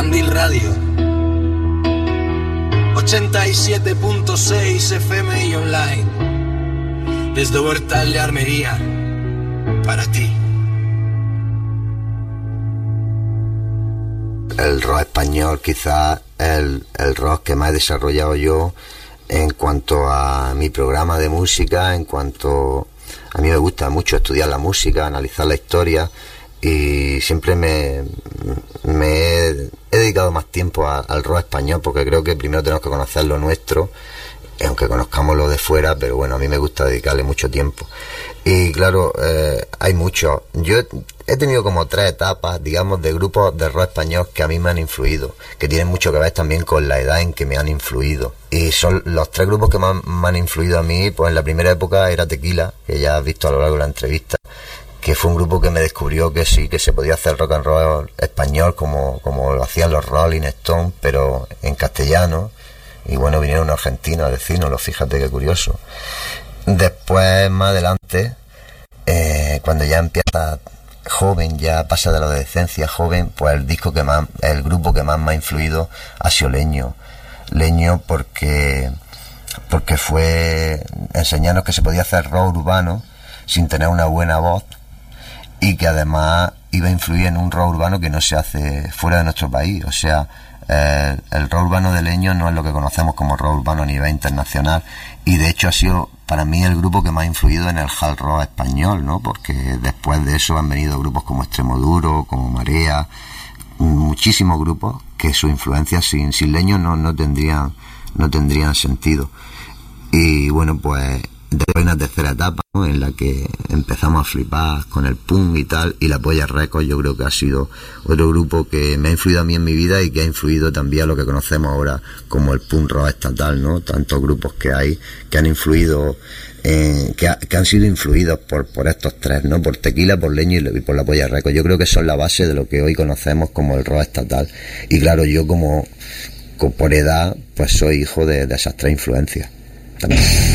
Candil Radio 87.6 FM y online desde Huertal de Armería para ti. El rock español quizás el rock que más he desarrollado yo en cuanto a mi programa de música, en cuanto a mí me gusta mucho estudiar la música, analizar la historia, y siempre me he dedicado más tiempo al rock español, porque creo que primero tenemos que conocer lo nuestro, aunque conozcamos lo de fuera, pero bueno, a mí me gusta dedicarle mucho tiempo. Y claro, hay muchos. Yo he tenido como 3 etapas, digamos, de grupos de rock español que a mí me han influido, que tienen mucho que ver también con la edad en que me han influido. Y son los 3 grupos que más me han influido a mí. Pues en la primera época era Tequila, que ya has visto a lo largo de la entrevista, que fue un grupo que me descubrió que sí, que se podía hacer rock and roll español como lo hacían los Rolling Stones, pero en castellano. Y bueno, vinieron unos argentinos a decírnoslo, fíjate qué curioso. Después, más adelante, cuando ya empieza joven, ya pasa de la adolescencia joven, pues el grupo que más me ha influido ha sido Leño. Leño porque fue enseñarnos que se podía hacer rock urbano sin tener una buena voz, y que además iba a influir en un rock urbano que no se hace fuera de nuestro país. O sea, el rock urbano de Leño no es lo que conocemos como rock urbano a nivel internacional, y de hecho ha sido para mí el grupo que más ha influido en el hard rock español, ¿no? Porque después de eso han venido grupos como Extremoduro, como Marea, muchísimos grupos que su influencia sin Leño no tendrían sentido. Y bueno, pues hay una tercera etapa, ¿no?, en la que empezamos a flipar con el punk y tal, y la Polla Records yo creo que ha sido otro grupo que me ha influido a mí en mi vida y que ha influido también a lo que conocemos ahora como el punk rock estatal, ¿no? Tantos grupos que hay que han influido, que han sido influidos por estos 3, ¿no? Por Tequila, por Leño y por la Polla Records. Yo creo que son la base de lo que hoy conocemos como el rock estatal. Y claro, yo como por edad, pues soy hijo de esas 3 influencias también.